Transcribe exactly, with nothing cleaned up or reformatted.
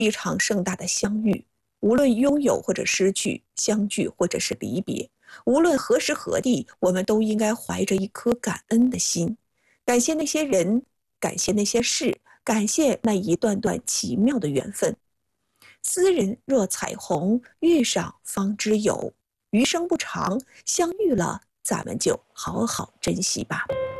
一场盛大的相遇，无论拥有或者失去，相聚或者是离别，无论何时何地，我们都应该怀着一颗感恩的心，感谢那些人，感谢那些事，感谢那一段段奇妙的缘分。斯人若彩虹，遇上方知有。余生不长，相遇了，咱们就好好珍惜吧。